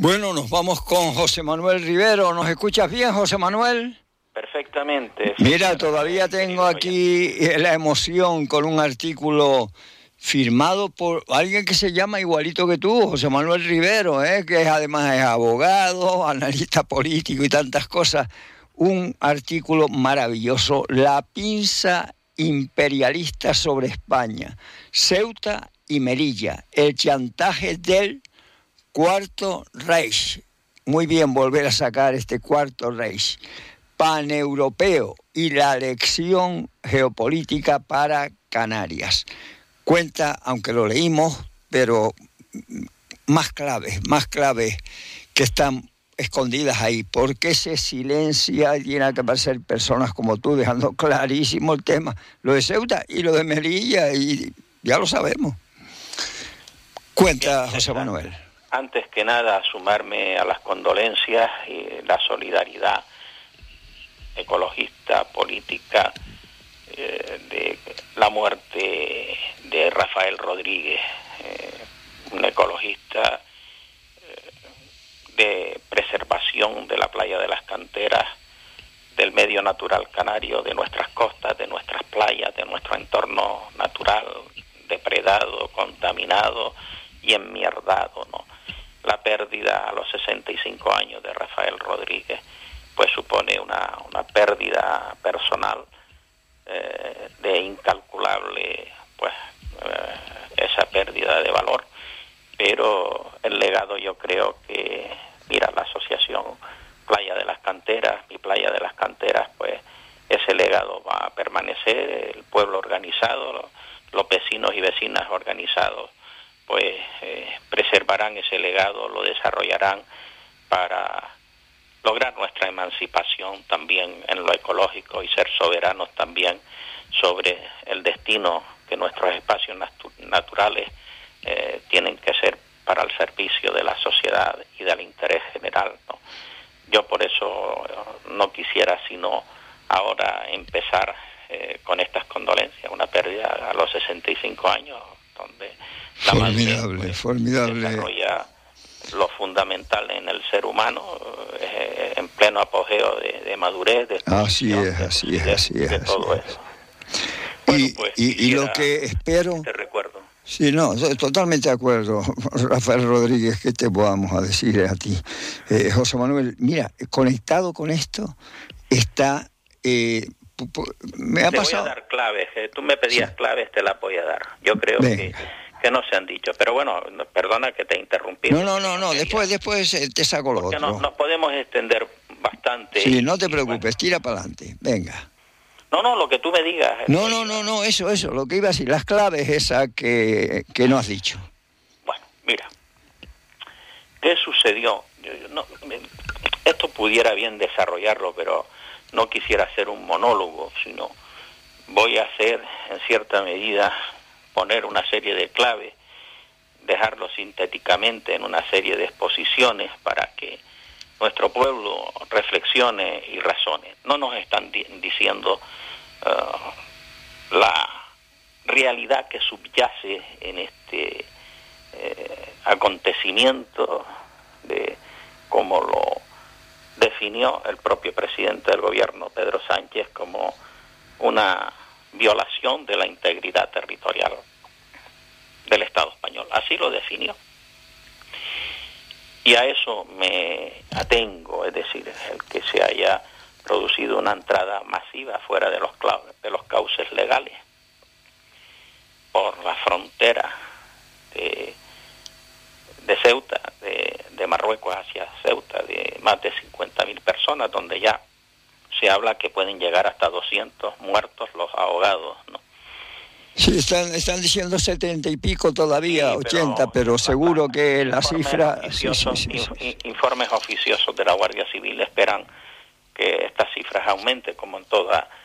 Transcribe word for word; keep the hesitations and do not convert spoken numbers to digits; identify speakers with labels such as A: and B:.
A: Bueno, nos vamos con José Manuel Rivero. ¿Nos escuchas bien, José Manuel?
B: Perfectamente.
A: Mira, todavía tengo aquí la emoción con un artículo firmado por alguien que se llama igualito que tú, José Manuel Rivero, ¿eh? Que además es abogado, analista político y tantas cosas. Un artículo maravilloso, La pinza imperialista sobre España, Ceuta y Melilla, el chantaje del Cuarto Reich. Muy bien volver a sacar este Cuarto Reich. Paneuropeo y la lección geopolítica para Canarias. Cuenta, aunque lo leímos, pero más claves, más claves que están escondidas ahí. ¿Por qué se silencia? Y tiene que aparecer personas como tú dejando clarísimo el tema. Lo de Ceuta y lo de Melilla, y ya lo sabemos. Cuenta, José Manuel.
B: Antes que nada, sumarme a las condolencias y la solidaridad ecologista, política, eh, de la muerte de Rafael Rodríguez, eh, un ecologista eh, de preservación de la playa de las Canteras, del medio natural canario, de nuestras costas, de nuestras playas, de nuestro entorno natural, depredado, contaminado y enmierdado, ¿no? La pérdida a los sesenta y cinco años de Rafael Rodríguez pues supone una, una pérdida personal eh, de incalculable, pues eh, esa pérdida de valor, pero el legado, yo creo que, mira, la asociación Playa de las Canteras, mi Playa de las Canteras, pues ese legado va a permanecer, el pueblo organizado, los, los vecinos y vecinas organizados, pues eh, preservarán ese legado, lo desarrollarán para lograr nuestra emancipación también en lo ecológico y ser soberanos también sobre el destino que nuestros espacios natu- naturales eh, tienen que ser para el servicio de la sociedad y del interés general, ¿no? Yo por eso no quisiera sino ahora empezar eh, con estas condolencias, una pérdida a los sesenta y cinco años, donde la
A: formidable,
B: madre, pues,
A: formidable.
B: desarrolla lo fundamental en el ser humano, eh, en pleno apogeo de, de madurez, de
A: así es, así es, así es,
B: de
A: así
B: todo
A: es.
B: eso.
A: Y,
B: Bueno, pues,
A: y, y lo que espero...
B: Te recuerdo.
A: Sí, no, estoy totalmente de acuerdo, Rafael Rodríguez, ¿qué te podamos a decir a ti? Eh, José Manuel, mira, conectado con esto está... Eh, me ha
B: te
A: pasado...
B: voy a dar claves, eh, tú me pedías
A: sí.
B: claves, te las voy a dar. Yo creo que, que no se han dicho, pero bueno, perdona que te interrumpí.
A: No, no, no, no, después, después te saco lo
B: Porque
A: otro.
B: No, nos podemos extender bastante.
A: Sí,
B: y,
A: no te
B: y,
A: preocupes,
B: bueno.
A: tira para adelante, venga.
B: No, no, lo que tú me digas.
A: No, no, no, no, eso, eso, lo que iba a decir, las claves esas que, que no has dicho.
B: Bueno, mira, ¿qué sucedió? Yo, yo, no, esto pudiera bien desarrollarlo, pero no quisiera hacer un monólogo, sino voy a hacer, en cierta medida, poner una serie de claves, dejarlo sintéticamente en una serie de exposiciones para que nuestro pueblo reflexione y razone. No nos están di- diciendo uh, la realidad que subyace en este eh, acontecimiento, de como lo definió el propio presidente del gobierno, Pedro Sánchez, como una violación de la integridad territorial del Estado español. Así lo definió. Y a eso me atengo, es decir, el que se haya producido una entrada masiva fuera de los, de los cauces legales por la frontera de, de Ceuta, de, de Marruecos hacia Ceuta, de más de cincuenta mil personas, donde ya se habla que pueden llegar hasta doscientos muertos los ahogados, ¿no?
A: Sí, están, están diciendo setenta y pico todavía,
B: sí,
A: ochenta, pero, pero seguro que la cifra...
B: Sí, sí, sí,
A: sí,
B: sí. Informes oficiosos de la Guardia Civil esperan que estas cifras aumenten, como en toda